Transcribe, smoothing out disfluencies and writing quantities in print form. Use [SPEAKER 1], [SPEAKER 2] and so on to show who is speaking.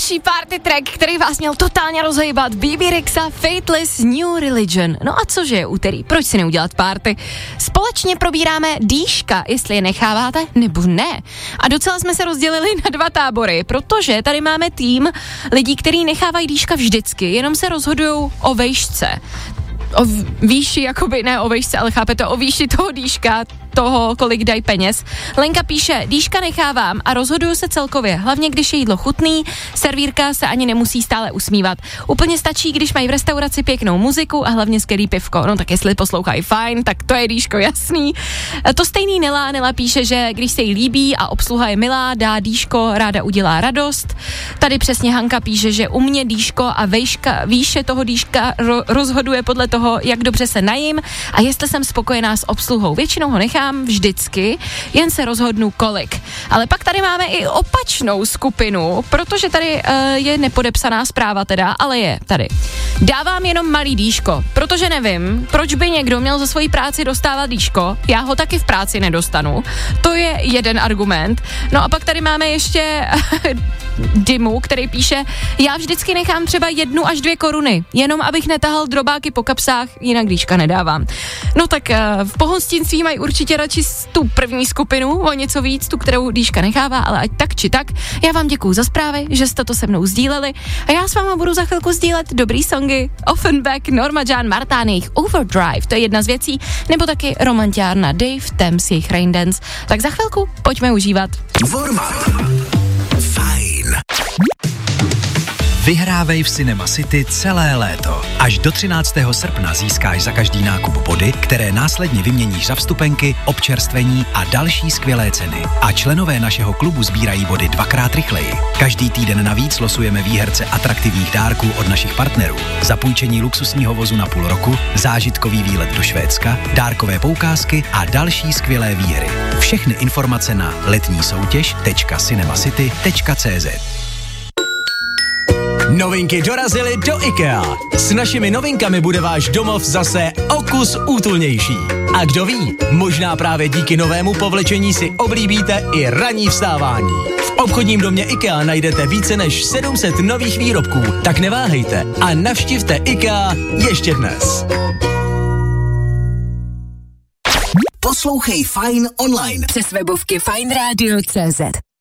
[SPEAKER 1] další party track, který vás měl totálně rozhejbat. Bebe Rexha, Faithless, New Religion. No a cože je úterý, proč si neudělat party? Společně probíráme dýška, jestli je necháváte nebo ne. A docela jsme se rozdělili na dva tábory, protože tady máme tým lidí, kteří nechávají dýška vždycky, jenom se rozhodujou o vejšce. O výši, jakoby, ne o vejšce, ale chápete, o výši toho dýška, toho, kolik dají peněz. Lenka píše, dýška nechávám a rozhoduju se celkově, hlavně když je jídlo chutný, servírka se ani nemusí stále usmívat. Úplně stačí, když mají v restauraci pěknou muziku a hlavně skvělý pivko. No tak jestli poslouchají fajn, tak to je dýško jasný. To stejný Nela píše, že když se jí líbí a obsluha je milá, dá dýško, ráda udělá radost. Tady přesně Hanka píše, že u mě dýško a výše toho dýška rozhoduje podle toho, jak dobře se najím a jestli jsem spokojená s obsluhou. Většinou ho nechám vždycky, jen se rozhodnu kolik. Ale pak tady máme i opačnou skupinu, protože tady je nepodepsaná zpráva teda, ale je tady. Dávám jenom malý dýško, protože nevím, proč by někdo měl za svoji práci dostávat dýško, já ho taky v práci nedostanu. To je jeden argument. No a pak tady máme ještě Dimu, který píše, já vždycky nechám třeba 1 až 2 koruny, jenom abych netahal drobáky po kapsách, jinak dýška nedávám. No tak v pohostinství mají určitě radši tu první skupinu, o něco víc, tu, kterou dýška nechává, ale ať tak či tak. Já vám děkuju za zprávy, že jste to se mnou sdíleli a já s váma budu za chvilku sdílet dobrý songy. Offenbach, Norma Jean, Martin, jejich Overdrive, to je jedna z věcí, nebo taky romantiárna Dave Thames, jejich Raindance. Tak za chvilku pojďme užívat.
[SPEAKER 2] Fajn. Vyhrávej v Cinema City celé léto. Až do 13. srpna získáš za každý nákup body, které následně vyměníš za vstupenky, občerstvení a další skvělé ceny. A členové našeho klubu sbírají body 2x rychleji. Každý týden navíc losujeme výherce atraktivních dárků od našich partnerů. Zapůjčení luxusního vozu na půl roku, zážitkový výlet do Švédska, dárkové poukázky a další skvělé výhry. Všechny informace na letnísoutěž.cinemacity.cz.
[SPEAKER 3] Novinky dorazily do IKEA. S našimi novinkami bude váš domov zase o kus útulnější. A kdo ví, možná právě díky novému povlečení si oblíbíte i ranní vstávání. V obchodním domě IKEA najdete více než 700 nových výrobků, tak neváhejte a navštivte IKEA ještě dnes.
[SPEAKER 2] Poslouchej Fajn online
[SPEAKER 4] přes webovky fajnradio.cz.